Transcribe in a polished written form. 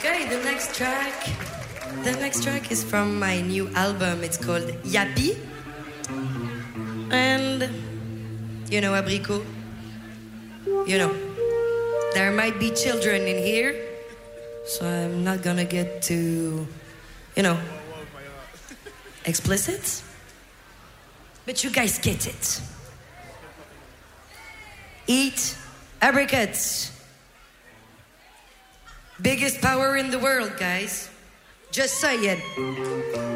Okay, the next track is from my new album. It's called Yappy. And, you know, Abricot, you know, there might be children in here, so I'm not gonna get too, you know, explicit. But you guys get it. Eat apricots. Biggest power in the world, guys. Just say it.